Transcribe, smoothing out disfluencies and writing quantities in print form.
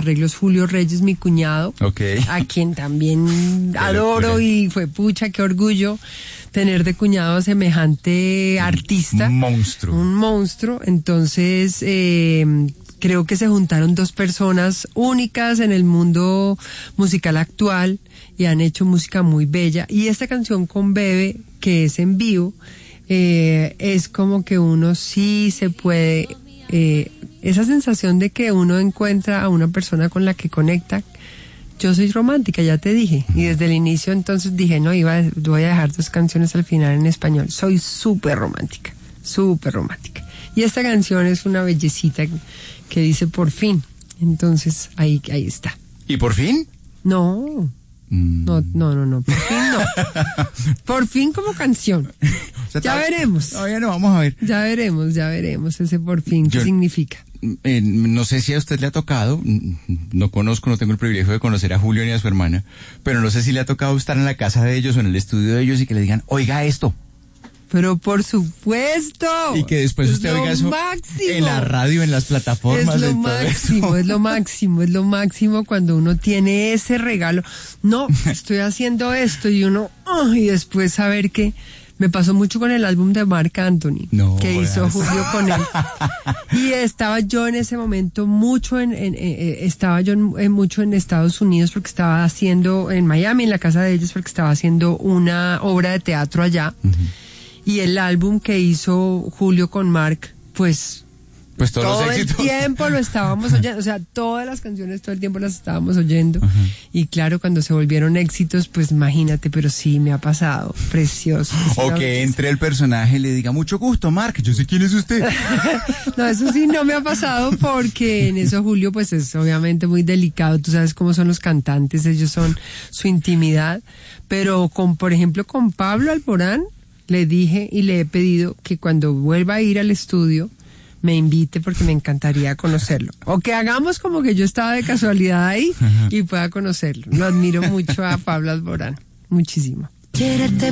arreglos Julio Reyes, mi cuñado, a quien también adoro y fue pucha, qué orgullo tener de cuñado a semejante artista. Un monstruo. Entonces, creo que se juntaron dos personas únicas en el mundo musical actual y han hecho música muy bella. Y esta canción con Bebe, que es en vivo, es como que uno sí se puede, esa sensación de que uno encuentra a una persona con la que conecta. Yo soy romántica, ya te dije, y desde el inicio entonces dije, no, voy a dejar 2 canciones al final en español. Soy súper romántica. Y esta canción es una bellecita que dice por fin. Entonces, ahí está. ¿Y por fin? No, por fin no. Por fin como canción. O sea, ya veremos. Todavía no, vamos a ver. Ya veremos ese por fin, ¿qué significa? No sé si a usted le ha tocado, no tengo el privilegio de conocer a Julio ni a su hermana, pero no sé si le ha tocado estar en la casa de ellos o en el estudio de ellos y que le digan, oiga esto. Pero por supuesto. Y que después usted oiga eso máximo. En la radio, en las plataformas. Es lo máximo cuando uno tiene ese regalo. No, estoy haciendo esto y uno, y después saber que me pasó mucho con el álbum de Marc Anthony, que hizo Julio con él. Y estaba yo en ese momento mucho en Estados Unidos porque estaba haciendo, en Miami, en la casa de ellos, porque estaba haciendo una obra de teatro allá. Uh-huh. Y el álbum que hizo Julio con Marc, pues todo el tiempo lo estábamos oyendo, o sea, todas las canciones todo el tiempo las estábamos oyendo. Uh-huh. Y claro, cuando se volvieron éxitos, pues imagínate, pero sí me ha pasado, precioso. O que entre el personaje y le diga, mucho gusto, Marc, yo sé quién es usted. No, eso sí no me ha pasado porque en eso Julio pues es obviamente muy delicado, tú sabes cómo son los cantantes, ellos son su intimidad, pero por ejemplo con Pablo Alborán le dije y le he pedido que cuando vuelva a ir al estudio me invite porque me encantaría conocerlo. O que hagamos como que yo estaba de casualidad ahí y pueda conocerlo. Lo admiro mucho a Pablo Alborán. Muchísimo.